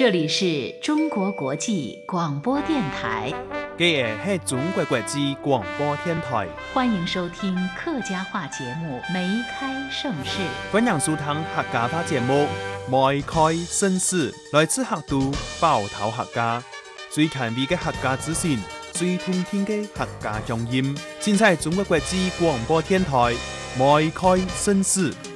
这里是中国国际广播电台。 这是中国国际广播电台， 欢迎收听客家话节目《梅开盛世》。 欢迎收听客家话节目《梅开盛世》，来自客都包头客家，最权威的客家资讯，最通听的客家乡音，尽在中国国际广播电台《梅开盛世》。